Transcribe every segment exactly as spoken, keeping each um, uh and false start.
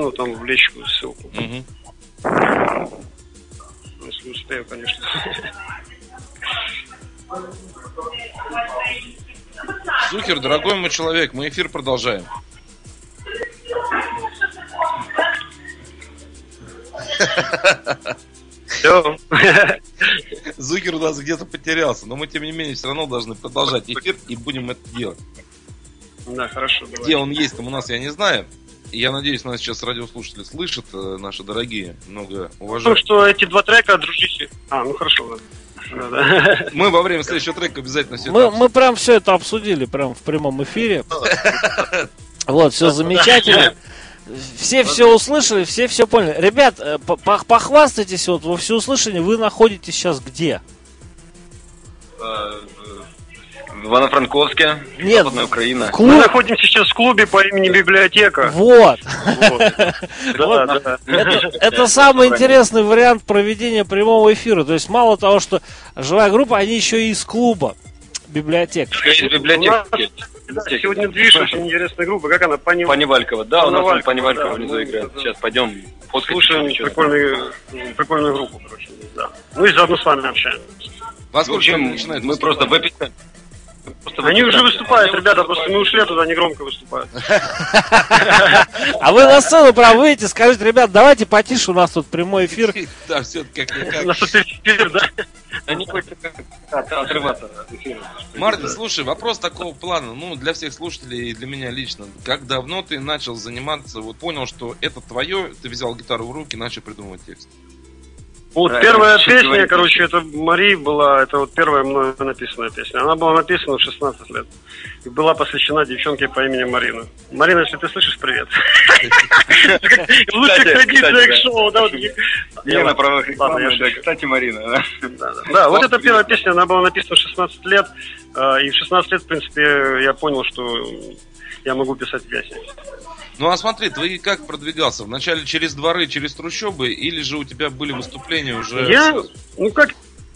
скину там в личку ссылку. Угу. Если успею, конечно. Зухер, дорогой мой человек, мы эфир продолжаем. Все. Зухер у нас где-то потерялся, но мы, тем не менее, все равно должны продолжать эфир и будем это делать. Да, хорошо. Давай. Где он есть, там у нас я не знаю. Я надеюсь, нас сейчас радиослушатели слышат, наши дорогие, много уважаемых. Ну, что эти два трека, дружище. А, ну хорошо, ладно. Да, да. Мы во время следующего трека обязательно все мы, это мы прям все это обсудили, прям в прямом эфире. Вот, все замечательно. Все все услышали, все все поняли. Ребят, похвастайтесь, вот во всеуслышание вы находитесь сейчас где? В Ивано-Франковске, Нет, Западная Украина. Клуб... Мы находимся сейчас в клубе по имени Библиотека. Вот. Это самый интересный вариант проведения прямого эфира. То есть мало того, что живая группа, они еще и из клуба Библиотека. Сегодня движ, очень интересная группа. Как она? Панивалькова. Да, у нас Панивалькова внизу играет. Сейчас пойдем послушаем прикольную группу, короче. Ну и заодно с вами общаемся. В общем, мы просто в эпицентре. Они уже выступают, ребята, просто мы ушли туда, они громко выступают. А вы на сцену прям выйдете, скажите, ребят, давайте потише, у нас тут прямой эфир. Да, все как-никак. У нас тут эфир, да. Они хотят отрываться от эфира. Мартин, слушай, вопрос такого плана, ну, для всех слушателей и для меня лично. Как давно ты начал заниматься, вот понял, что это твое, ты взял гитару в руки, начал придумывать текст? Вот да, первая песня, говорить, короче, это Мари была, это вот первая мною написанная песня. Она была написана в шестнадцать лет. И была посвящена девчонке по имени Марина. Марина, если ты слышишь, привет. В лучших традициях шоу, да? Я на правах рекламы, кстати, Марина. Да, вот эта первая песня, она была написана в шестнадцать лет. И в шестнадцать лет, в принципе, я понял, что я могу писать песни. Ну а смотри, ты как продвигался? Вначале через дворы, через трущобы, или же у тебя были выступления уже? Я, ну как...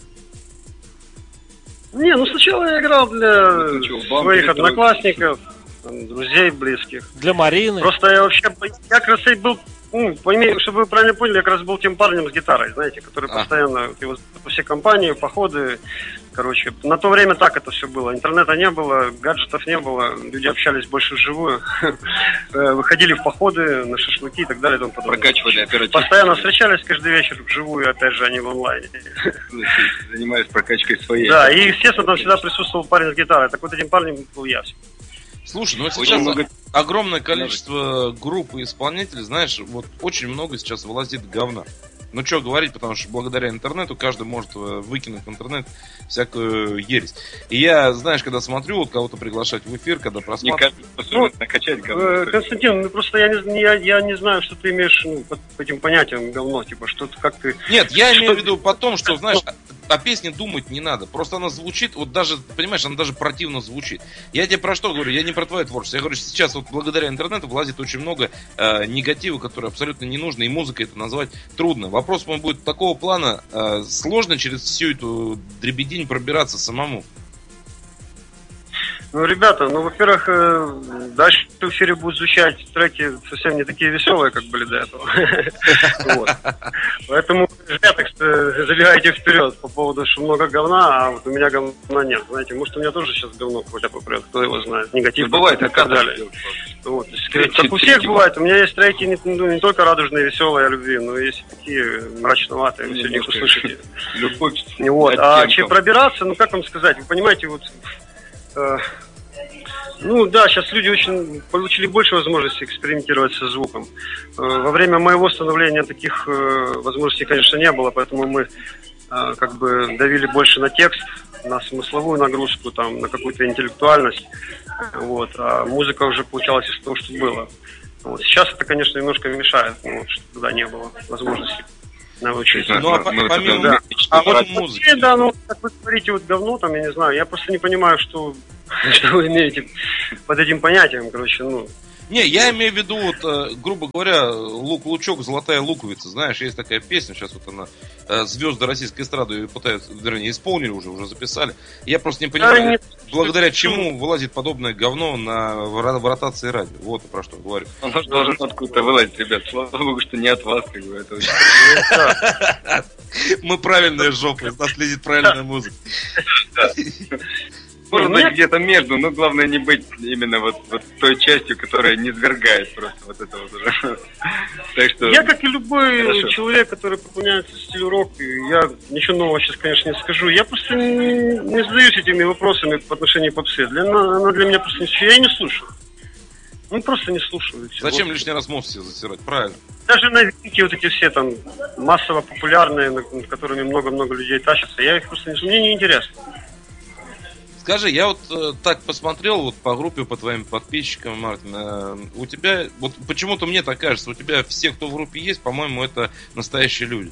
Не, ну сначала я играл для ну, своих одноклассников, там, друзей, близких. Для Марины. Просто я вообще, я как раз и был, ну, пойми, чтобы вы правильно поняли, я как раз был тем парнем с гитарой, знаете, который а. постоянно, его, по всей компании, походы. Короче, на то время так это все было. Интернета не было, гаджетов не было, люди общались больше вживую, выходили в походы, на шашлыки и так далее. И тому подобное. Прокачивали оперативно. Постоянно встречались каждый вечер вживую, опять же, а не в онлайне. Занимались прокачкой своей. Да, и, естественно, там всегда присутствовал парень с гитарой. Так вот этим парнем был я. Слушай, ну сейчас много... огромное количество групп и исполнителей, знаешь, вот очень много сейчас вылазит говна. Ну, что говорить, потому что благодаря интернету каждый может выкинуть в интернет всякую ересь. И я, знаешь, когда смотрю, вот кого-то приглашать в эфир, когда просматриваю... Ну, накачать говно. Константин, ну просто я не, я, я не знаю, что ты имеешь ну, под этим понятием говно, типа, что как ты... Нет, я что... имею в виду потом, что, знаешь, о песне думать не надо. Просто она звучит, вот даже, понимаешь, она даже противно звучит. Я тебе про что говорю? Я не про твое творчество. Я говорю, что сейчас вот благодаря интернету влазит очень много э, негатива, который абсолютно не нужно, и музыкой это назвать трудно. Вопрос мой будет такого плана, э, сложно через всю эту дребедень пробираться самому. Ну, ребята, ну, во-первых, э, дальше в эфире будут звучать треки совсем не такие веселые, как были до этого. Поэтому, ребята, забегайте вперед по поводу, что много говна, а вот у меня говна нет. Знаете, может, у меня тоже сейчас говно какое-то попрет, кто его знает. Негатив бывает и так далее. Вот. Как у всех бывает, у меня есть треки не, ну, не только радужные, веселые о любви, но есть и такие мрачноватые, вы сегодня их услышите. Вот. А чем пробираться, ну как вам сказать, вы понимаете, вот э, ну да, сейчас люди очень получили больше возможностей экспериментировать со звуком. Э, во время моего становления таких э, возможностей, конечно, не было, поэтому мы э, как бы давили больше на текст, на смысловую нагрузку, там, на какую-то интеллектуальность. Вот. А музыка уже получалась из того, что было. Вот. Сейчас это, конечно, немножко мешает, ну, что туда не было возможности научиться. Ну, а мы, помимо да. а вот музыки. Да, ну, как вы говорите, вот говно, там, я не знаю, я просто не понимаю, что, что вы имеете под этим понятием, короче, ну. Не, я имею в виду, вот, э, грубо говоря, лук-лучок, золотая луковица. Знаешь, есть такая песня, сейчас вот она, э, звезды российской эстрады ее пытаются, вернее, исполнили уже, уже записали. Я просто не понимаю, а, нет, благодаря чему вылазит подобное говно на, в ротации радио. Вот про что говорю. Он должен откуда-то вылазить, ребят. Слава богу, что не от вас, как бы, это очень... Мы правильные жопы, из нас следит правильная музыка. Может быть, где-то между, но главное не быть именно вот, вот той частью, которая не свергает просто вот это вот уже. Так что... Я, как и любой Хорошо. человек, который поклоняется стилю рок, я ничего нового сейчас, конечно, не скажу. Я просто не, не задаюсь этими вопросами по отношению к попсе. Для, она, она для меня просто не... Я не слушаю. Ну, просто не слушаю. Зачем вот. лишний раз мозг себе затирать? Правильно. Даже новинки вот эти все там массово популярные, над которыми много-много людей тащатся, я их просто не слушаю. Мне неинтересно. Скажи, я вот э, так посмотрел вот по группе, по твоим подписчикам, Мартин, э, у тебя, вот почему-то мне так кажется, у тебя все, кто в группе есть, по-моему, это настоящие люди.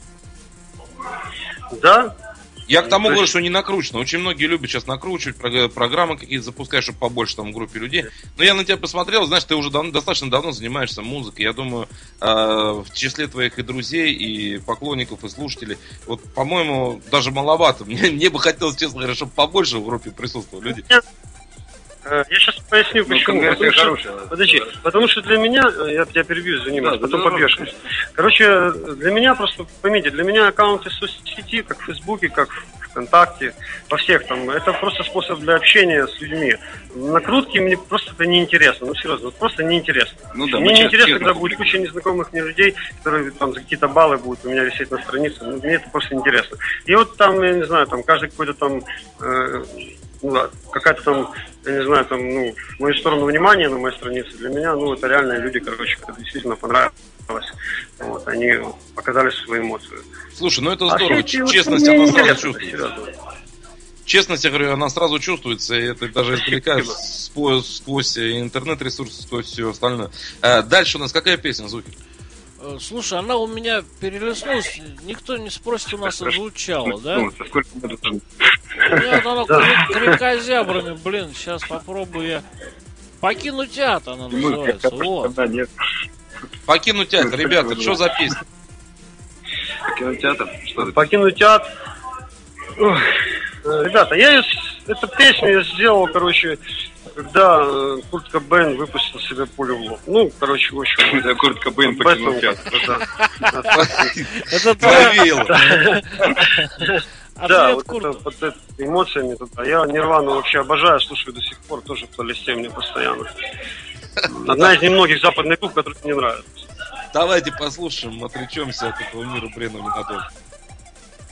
Да. Я к тому говорю, что не накручено. Очень многие любят сейчас накручивать, программы какие-то запускать, чтобы побольше там в группе людей. Но я на тебя посмотрел, знаешь, ты уже дав- достаточно давно занимаешься музыкой. Я думаю, э, в числе твоих и друзей, и поклонников, и слушателей, вот, по-моему, даже маловато. Мне, мне бы хотелось, честно говоря, чтобы побольше в группе присутствовали люди. Я сейчас поясню, почему. Ну, потому, что, подожди, потому что для меня, я тебя перебью, извини, да, потом да, побьешь. Да. Короче, для меня просто, поймите, для меня аккаунты в соцсети, как в Фейсбуке, как в ВКонтакте, во всех там, это просто способ для общения с людьми. Накрутки мне просто это неинтересно, ну серьезно, вот просто неинтересно. Ну, да, мне неинтересно, когда будет куча незнакомых мне людей, которые там за какие-то баллы будут у меня висеть на странице, ну, мне это просто неинтересно. И вот там, я не знаю, там каждый какой-то там... Э, ну, какая-то там, я не знаю, там, ну, в мою сторону внимания на моей странице, для меня, ну, это реальные люди, короче, это действительно понравилось. Вот, они показали свои эмоции. Слушай, ну это здорово, а честность, она сразу чувствуется. Честность, я говорю, она сразу чувствуется, и это даже издалека сквозь, сквозь интернет-ресурсы, сквозь все остальное. А дальше у нас какая песня, Зухи? Слушай, она у меня перелистнулась, никто не спросит, у нас озвучала, да? Нет, она крикозябрами, блин, сейчас попробую я. Покинуть ад она называется, вот. Покинуть ад, ребята, что за песня? Покинуть ад? Покинуть ад. Ребята, я эту песню я сделал, короче, когда э, Курт Кобейн выпустил себе пулю в лоб. Ну, короче, в общем... Да, Курт Кобейн покинул ад. Это твоя... Да, вот это, вот это эмоциями туда. Я Нирвану вообще обожаю, слушаю до сих пор, тоже в плейлисте мне постоянно. Одна из немногих западных групп, которые мне нравятся. Давайте послушаем, отречемся от этого мира бреда ненадолго.